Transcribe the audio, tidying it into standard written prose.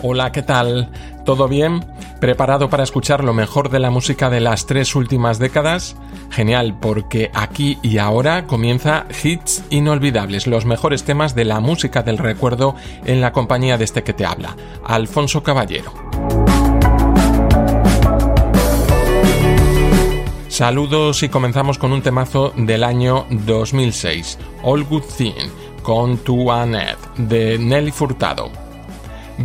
Hola, ¿qué tal? ¿Todo bien? ¿Preparado para escuchar lo mejor de la música de las 3 últimas décadas? Genial, porque aquí y ahora comienza Hits Inolvidables, los mejores temas de la música del recuerdo en la compañía de este que te habla, Alfonso Caballero. Saludos y comenzamos con un temazo del año 2006, All Good Thing, con Tu Annette, de Nelly Furtado.